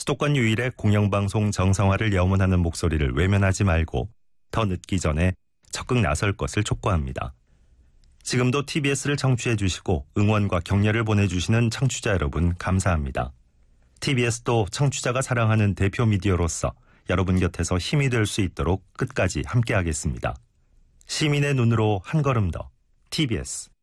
수도권 유일의 공영방송 정상화를 염원하는 목소리를 외면하지 말고 더 늦기 전에 적극 나설 것을 촉구합니다. 지금도 TBS를 청취해 주시고 응원과 격려를 보내주시는 청취자 여러분 감사합니다. TBS도 청취자가 사랑하는 대표 미디어로서 여러분 곁에서 힘이 될 수 있도록 끝까지 함께하겠습니다. 시민의 눈으로 한 걸음 더 TBS